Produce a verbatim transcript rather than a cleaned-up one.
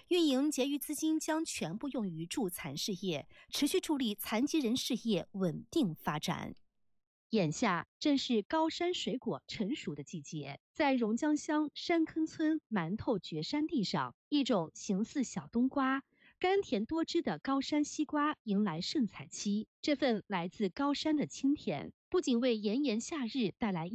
运营结余资金将全部用于助残事业，持续助力残疾人事业稳定发展。眼下正是高山水果成熟的季节，在榕江乡山坑村馒头蕨山地上，一种形似小冬瓜、甘甜多汁的高山西瓜迎来盛采期。这份来自高山的清甜，不仅为炎炎夏日带来